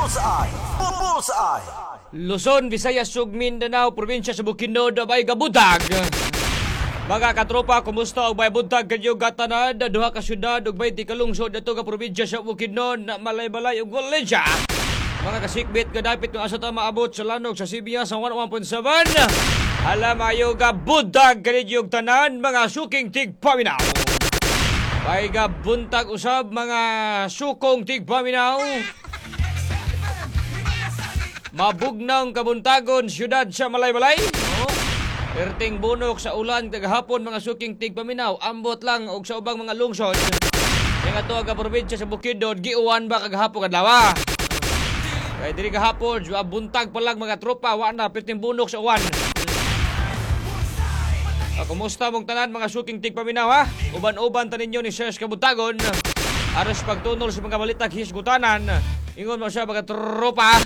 Bullseye! Bullseye! Luzon, Visayas, ug Mindanao, probinsya sa Bukidnon, bay gabudag. Mga katropa, kumusta og bay buntag kanyo gatanan? Duha ka syudad ug 20 ka lungsod ato ka probinsya sa Bukidnon, Malay-Balay ug Wallensya. Mga kasikbit kadapit kung asa ta maabot sa lanog sa CBS sa 101.7. Alam ayo ga buntag kanyo tanan mga suking tigpaminaw. Bay ga buntag usab mga sukong tigpaminaw. Mabugnang kabuntagon syudad sa Malay-Balay. Perting bunok sa ulan kagahapon mga suking tigpaminaw. Ambot lang og sa ubang mga lungsod. Nga to aga probinsya sa Bukidnon giuwan ba kagahapon kadlaw. Kay diri gahapon buntag pa lang mga tropa wa na perting bunok sa uwan. Kumusta mong tanan mga suking tigpaminaw ha? Uban-uban tanin ninyo ni Search kabuntagon. Aras pagtunol sa mga balitag hisgutanan. Ingon mo siya mga tropa.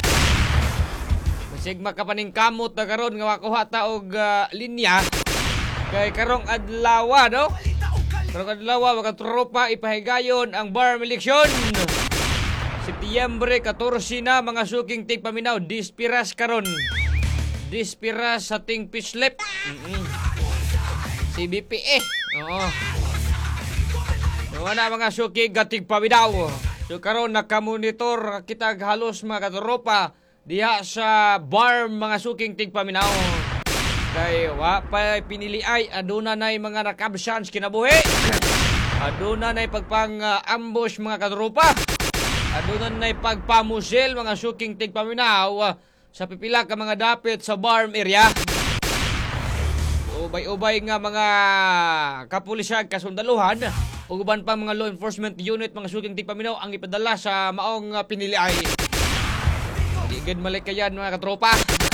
Sigma ka paning kamot na karon nga makuha ta og linya kay karong adlaw no. Karong adlaw mga tropa ipahigayon ang bar election. Setyembre 14 na mga suking tigpaminaw, dispiras karon. Dispiras sa ting pislip. Si BPE. Oo. Wala mga suking tigpaminaw. So karon nakamonitor kita halos mga tropa diha sa bar mga suking tigpaminaw. Kay wa pa pinili ay aduna nay mga nakabsans kinabuhi. Aduna nay pagpang ambush mga katropa. Aduna nay pagpamusil mga suking tigpaminaw sa pipila ka mga dapit sa bar area. Ubay-ubay nga mga kapulisan kasundaluhan ug uban pa mga law enforcement unit mga suking tigpaminaw ang ipadala sa maong pinili ay. Igad malikayan mga katropa.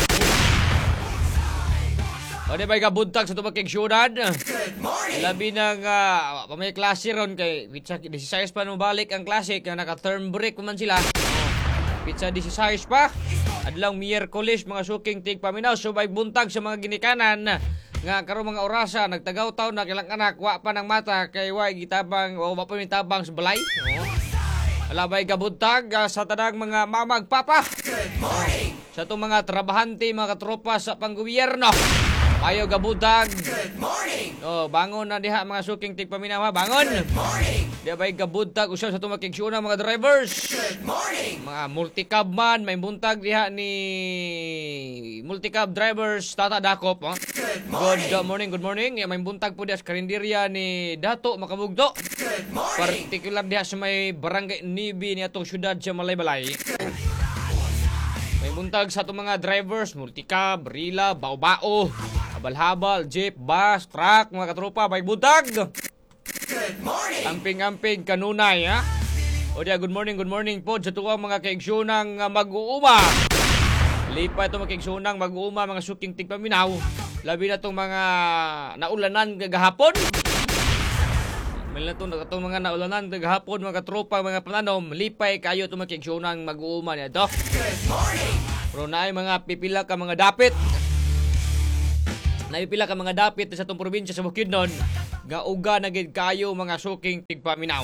O di ba ikabuntag sa tumakig syudad? Labi ng pamay klase ron kay pizza 16 pa nung balik ang klase kaya naka-term break man sila. Pizza 16 pa. Adlang Miyerkules mga suking tigpaminaw subay buntag sa mga ginikanan nga karon mga orasa nagtagaw taon na kilang anak wa pa ng mata kay wa gitabang o wa pa mitabang sa balay. Alabay kabuntag sa tanang mga mamagpapa. Good morning. Sa itong mga trabahante, mga katropa sa panggobyerno. Ayaw kabuntag. Good morning. Bangon na diha mga suking tigpaminaw ha. Bangon. Good morning. Alabay kabuntag usap sa itong makiksuna mga drivers. Good morning. Mga multicab man, may buntag diha ni multicab drivers Tata Dakop. Good morning. Good morning, good morning. May buntag po diha sa karinderya ni Dato Makabugto. Good morning. Partikular diha sa may barangay Nibi ni atong syudad sa Malay-Balay. May buntag sa itong mga drivers, multicab, rila, bao-bao, habal-habal, jeep, bus, truck, mga katropa, may buntag. Good morning. Amping-amping kanunay ha. O diya, good morning po sa tuwang mga kaigsunang mag-uuma. Lipa itong mga kaigsunang mag-uuma, mga suking tigpaminaw. Labi na itong mga naulanan kagahapon. May na itong mga naulanan kagahapon, mga katropa, mga pananom. Lipay kayo itong mga kaigsunang mag-uuma niya ito. Good morning. Pero na ay mga pipila ka mga dapit. Naipila ka mga dapit sa itong probinsya sa Bukidnon. Gauga na gid kayo mga suking tigpaminaw.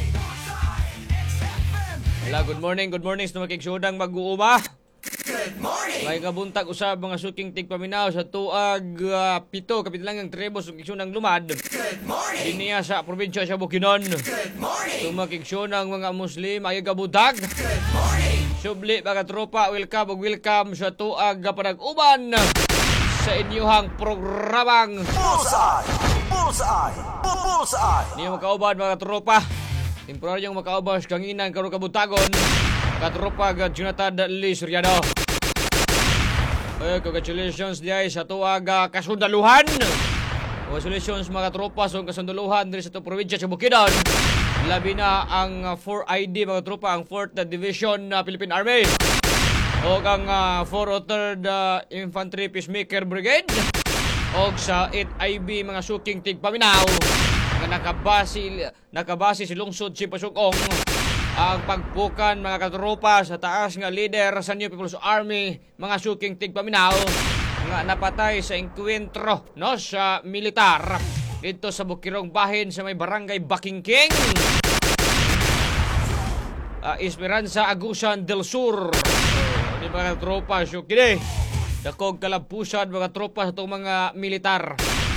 Hello, good morning sa mga kaigsunang mag-uuma. Good morning. May kabuntag usab mga suking tigpaminaw sa tuag 7 kapitulang ng Trebos ug kaigsunang lumad. Good morning. Diniya sa probinsya sa Bukidnon. Good morning. Tumakigsunang mga Muslim ay kabuntag. Good morning. Subli mga tropa, welcome sa tuag panag-uban sa inyong programang Bullseye! Bullseye! Bullseye! Niyo makauban mga tropa. Temporaryong makaubos kanginan karong kabuntagon. Katropa ga Jonathan Lee Soriano. Congratulations diay sa tuag kasundaluhan. Congratulations mga tropa sa kasundaluhan diri sa itong probinsya sa Bukidnon. Labi na ang 4ID mga tropa, ang 4th Division Philippine Army. O ang 403rd Infantry Peacemaker Brigade. O sa 8IB mga suking tigpaminaw. Nga nakabase si lungsod si Pasugong. Ang pagpukan mga katropa sa taas nga leader sa New People's Army, mga suking tigpaminaw nga napatay sa engkwentro no sa militar dito sa Bukirong Bahin sa may barangay Bakingking. Esperanza Agusan del Sur. Di mga tropa, so kini dakog kalampusan mga tropa sa itong mga militar.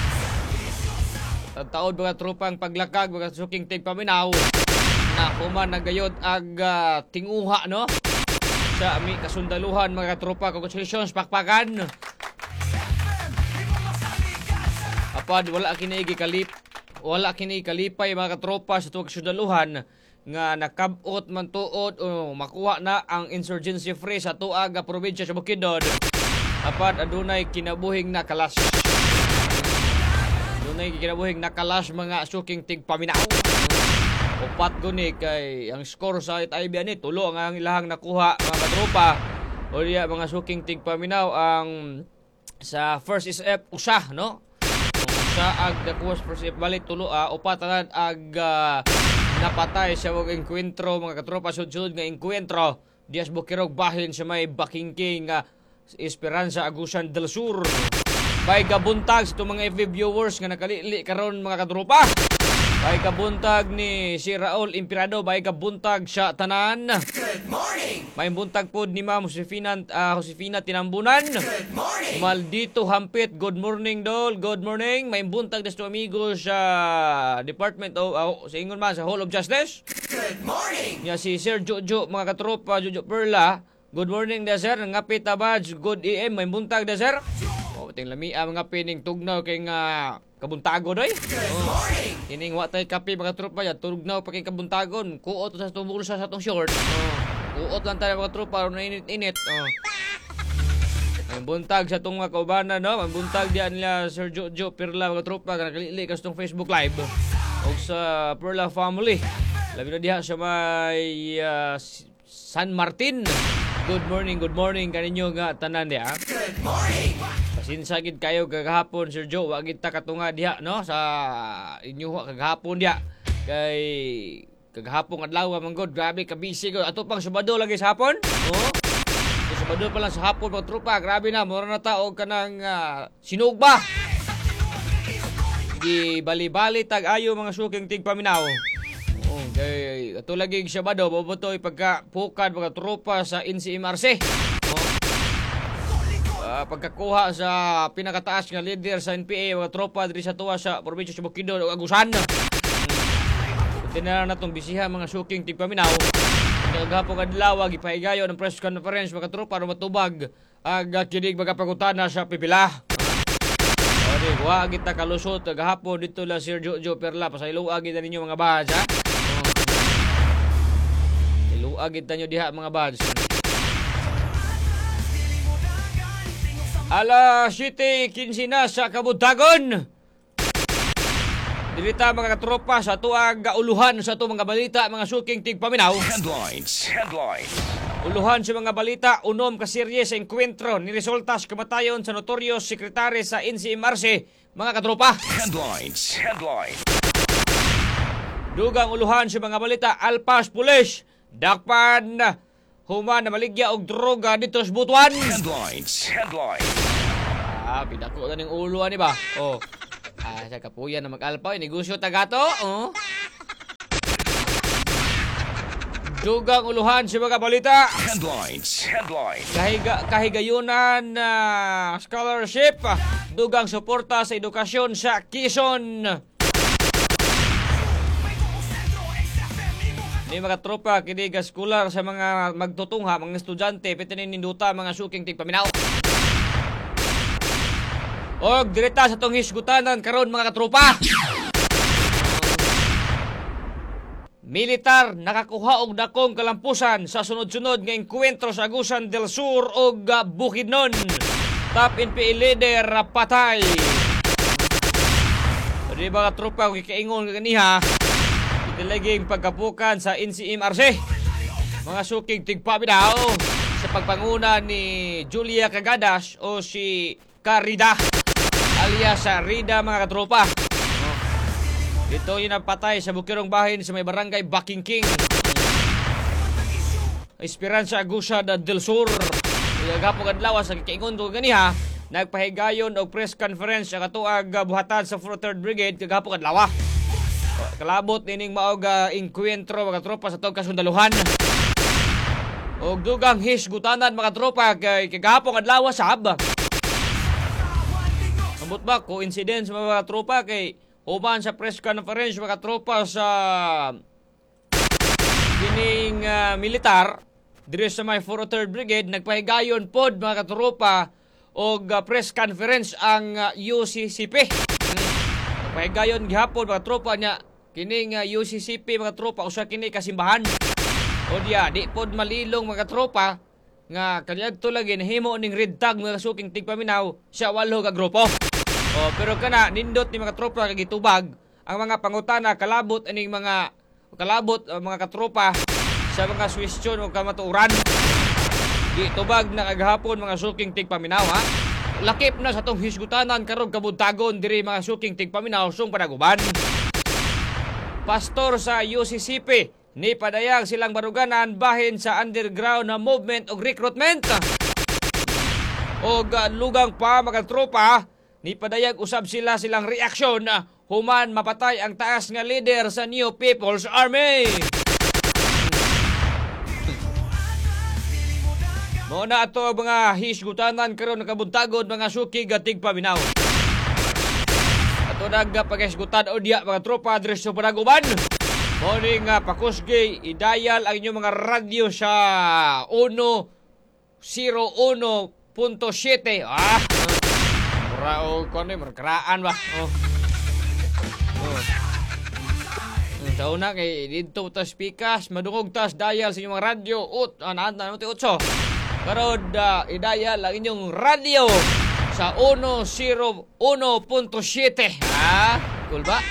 Taon mga tropa ang paglakag mga suking tigpaminaw na human nagayod ag tinguha no sa mi kasundaluhan mga tropa. Congratulations, pakpakan. Apad wala kini kalipay mga tropa sa itong kasundaluhan nga nakabot man tuod o makuha na ang insurgency free sa tuag probinsya sa Bukidnon. Apat adunay kinabuhing nakalas. Adunay kinabuhing nakalas mga suking tigpaminaw. Upat guni kay ang score sa IB ani tulo ang ilahang nakuha mga tropa. O diya mga suking tigpaminaw ang sa first SF usa no. Usa ag nakuha sa first SF balik tulo upat tanan ag napatay sa mga enkwentro mga katropa sud-sud nga enkwentro dias Bukirog bahin sa may Bakingking Esperanza Agusan del Sur. Bay kabuntag sa itong mga FB viewers nga nakalili karon mga katropa. Bay kabuntag ni si Raul Impirado, bay kabuntag sa tanan. Good morning. May buntag pod ni Ma'am Josefina Tinambunan. Good morning. Maldito Hampit, good morning dol, good morning. May buntag des to amigos sa Department of sa ingon man sa Hall of Justice. Good morning. Ya si Sir Jojo mga katropa, Jojo Perla. Good morning da sir, ngapit abaj, good EM, may buntag da sir. Ting lami mga pining tugnaw kay nga kabuntagon oy. Kining wa tay kape mga tropa ya tugnaw pa kay kabuntagon. Kuot sa itong bulsa sa itong short. Kuot lang tayo mga tropa na init-init. May buntag sa itong mga kaubanan no. May buntag diyan nila Sir Jojo Perla mga tropa nga nakalili ka sa itong Facebook Live. O sa Perla family. Labi na diha sa may San Martin. Good morning kaninyo nga tanan diha. Good morning. Pasinsagid kayo kagahapon Sir Joe, wa gid ta katunga diha no sa inyo kagahapon diha. Kay kagahapon adlaw man god, grabe ka busy ko. Ato pang Sabado lagi sa hapon. So, Sabado pa lang sa hapon mga tropa, grabe na mura na ta og kanang sinugba. Di bali-bali tag ayo mga suking tigpaminaw. Okay, ato lagi Sabado bobotoy pagka pukad mga tropa sa NCMRC. Pagkakuha sa pinakataas nga leader sa NPA mga tropa diri sa tuwa sa probinsya sa Bukidnon ug Agusan. Tinara na itong bisihan mga suking tigpaminaw. Naghapong adlaw gipahigayon ng press conference mga tropa para matubag ang kinig magapagutana sa pipila. Wa kita kalusot gahapon dito la Sir Jojo Perla pasaylo agi ninyo mga bahas ha. Iluagid tanyo diha mga bahas. Alas 7:15 na sa kabuntagon. Dilita mga katropa sa tuag uluhan sa mga balita mga suking tigpaminaw. Headlines. Uluhan sa mga balita, unom ka serye sa enkwentro ni resulta sa kamatayon sa notorious sekretary sa NCMRC mga katropa. Headlines. Dugang uluhan sa mga balita, Alpas Police dakpan human na maligya og droga dito sa Butuan. Headlines. Pinako na ning ulo ani ba? Sa kapuyan na mag-alpaw, negosyo tagato. Dugang uluhan sa mga balita. Headlines. Kahigayunan na scholarship. Dugang suporta sa edukasyon sa Quezon. Ni mga tropa kiniga scholar sa mga magtutungha, mga estudyante, pitinin ninduta mga suking tigpaminaw. Og direta sa tong hisgutanan karon mga katropa. Militar nakakuha og dakong kalampusan sa sunod-sunod nga enkwentro sa Agusan del Sur og Bukidnon. Top NPA leader patay. Di mga tropa kikaingon kaniha. Itilaging pagkapukan sa NCMRC. Mga suking tigpaminaw sa pagpanguna ni Julia Cagadas o si Carida alias sa Rida mga katropa. Dito yung napatay sa Bukirong bahin sa may barangay Bakingking. Esperanza Agusan del Sur. Gapong adlaw sa kikaingon ko ganiha, nagpahigayon og press conference sa katuag buhatan sa 3rd Brigade kagapong adlaw. Kalabot nining maog enkwentro mga tropa sa tong kasundaluhan. Og dugang hisgutanan mga tropa kay kagahapon adlaw sab. Ambot ba coincidence mga tropa kay uban sa press conference mga tropa sa kining militar diri sa may 403rd Brigade nagpahigayon pod mga tropa og press conference ang UCCP. Nagpahigayon gihapon mga tropa nya kining UCCP mga tropa usa kini kasimbahan. O diya di pod malilong mga tropa nga kaniadto lagi nahimo ning red tag mga suking tigpaminaw sa 8 ka grupo. Pero kana nindot ni mga tropa kay gitubag ang mga pangutana kalabot aning mga mga katropa sa mga suwestyon o kamatuuran. Gitubag na kagahapon mga suking tigpaminaw ha. Lakip na sa tong hisgutanan karong kabuntagon diri mga suking tigpaminaw sung panaguban. Pastor sa UCCP ni padayag silang baruganan bahin sa underground na movement o recruitment. O lugang pa mga tropa ni padayag usab silang reaksyon human mapatay ang taas nga leader sa New People's Army. Mao na ato ang mga hisgutanan karon ng kabuntagon mga suki gatig paminaw. Ato nagpagisgutan o diya mga tropa diri sa Panaguban. Morning pakusgi idayal ang inyong mga radyo sa 101.7. Mura o kono markaraan ba. Sa una kay dito tas pikas madungog tas dial sa inyong mga radyo ti 8. Karon idayal ang inyong radyo sa 101.7. Cool ba?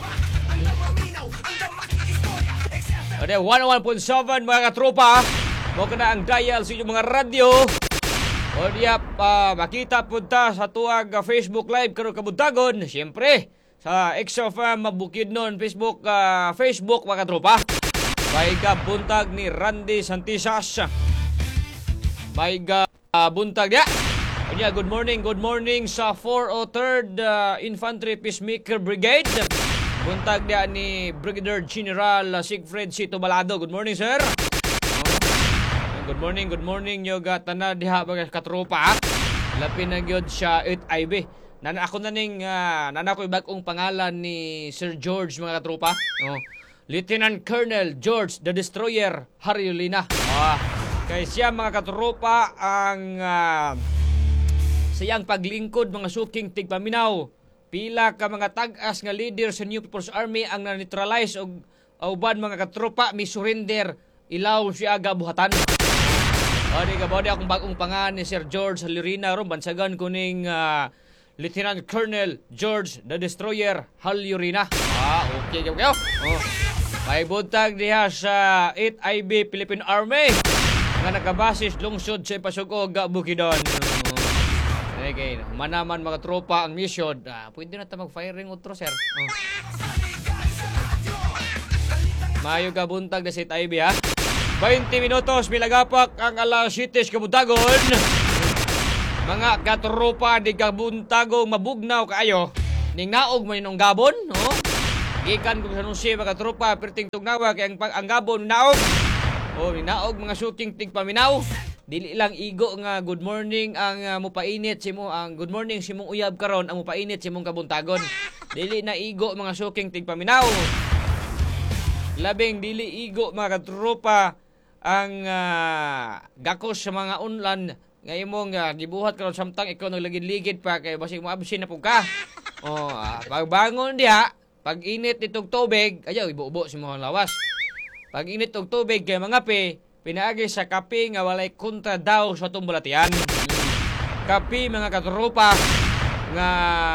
Ada 101.7 mga katropa. Mo kana ang dial sa inyong mga radyo. O diya makita punta sa tuwag Facebook Live karon kabuntagon. Siyempre sa XFM Bukidnon Facebook mga katropa. May buntag ni Randy Santisas. May buntag ya. Kanya good morning sa 403rd Infantry Peacemaker Brigade. Buntag dia ni Brigadier General Sigfred Cito Balado. Good morning sir. Good morning yo tanan diha mga katropa. Lapin na gyud siya 8IB. Ako na ning ko bag-ong pangalan ni Sir George mga katropa. Lieutenant Colonel George the Destroyer Hariolina. Kay siya mga katropa ang siyang paglingkod mga suking tigpaminaw. Pila ka mga tag-as nga leader sa New People's Army ang na-neutralize og uban mga katropa mi surrender ilaw siya gabuhatan. Di ka bodi akong bagong pangalan ni Sir George Hariolina ron bansagan kuning Lieutenant Colonel George the Destroyer Hariolina. Okay. May buntag diha sa 8IB Philippine Army nga nakabasis lungsod sa Pasugog, Bukidnon. Okay, manaman mga tropa ang mission. Pwede na ta mag-firing utro, sir. Mayo gabuntag na sa 8IB ha. 20 minutos milagapak ang alas 7 kabuntagon. Mga katropa di kabuntago mabugnaw kaayo. Ning naog man inong gabon, no? Gikan ko sa nunsi mga katropa perting tugnawa kay ang gabon naog. Naog mga suking tigpaminaw. Dili lang igo nga good morning ang mupainit si mo ang good morning si mong uyab karon ang mupainit si mong kabuntagon. Dili na igo mga suking tigpaminaw. Labing dili igo mga katropa ang gakos sa mga unlan nga imong gibuhat karon samtang ikaw nagligid-ligid pa kay basig mo absin na pug ka. Pagbangon diha, pag init nitong tubig, ayaw ibubo si mo lawas. Pag init og tubig kay mga pinaagi sa kape nga walay kontra daw sa atong bulatian. Kape mga katropa nga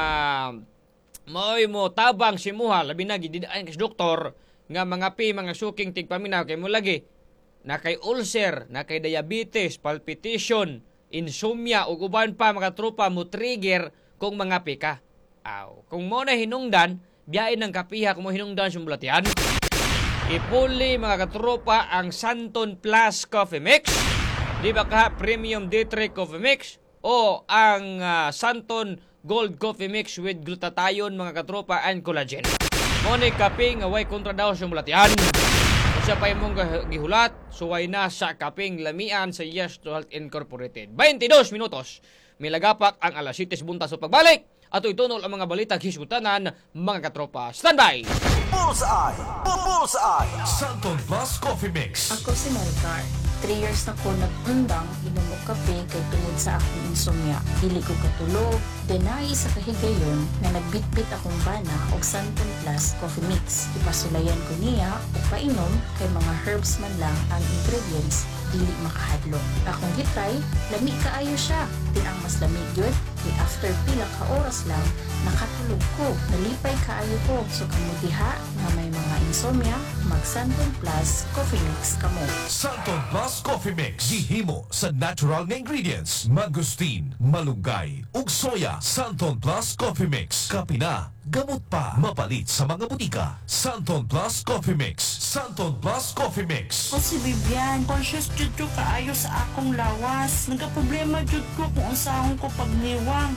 moy mo tabang si muha labi na gididaan kay doktor nga mga suking tigpaminaw kay mo lagi na kay ulcer, na kay diabetes, palpitation, insomnia ug uban pa mga tropa mo trigger kung mga ka. Kung mo na hinungdan, biyain ng kapiha kung mo hinungdan sa bulatian. Ipuli mga katropa ang Santon Plus Coffee Mix. Di ba ka Premium D3 Coffee Mix? O ang Santon Gold Coffee Mix with glutathione mga katropa and collagen. Moni kape nga way kontra daw sa mulatian. Isa pa imong gihulat, suway na sa kaping lamian sa Yes to Health Incorporated. 22 minutos. Milagapak ang alas 7 buntas sa pagbalik. Ato itunol ang mga balita hisgutanan, mga katropa. Standby! Bullseye! Bullseye! Santon Plus Coffee Mix. Ako si Maricar. 3 years na ko nagundang inom og kape kay tungod sa akong insomnia. Dili ko katulog. Denay sa kahigayon na nagbitbit akong bana og Santon Plus Coffee Mix. Ipasulayan ko niya o painom kay mga herbs man lang ang ingredients dili makahadlok. Akong gitry, lami kaayo siya. Tinang mas lamig yun, kay after pila ka oras lang, nakatulog ko. Nalipay kaayo ko. So kamudiha nga may mga insomnia, mag Santon Plus Coffee Mix kamo. Santon Plus Coffee Mix. Gihimo sa natural na ingredients. Mangustin, malunggay, ug soya. Santon Plus Coffee Mix. Kapina, gamot pa. Mapalit sa mga butika. Santon Plus Coffee Mix. Santon Plus Coffee Mix. Ako si Vivian, conscious jud ko kaayo sa akong lawas. Nagaproblema jud ko kung unsahon ko pagniwang.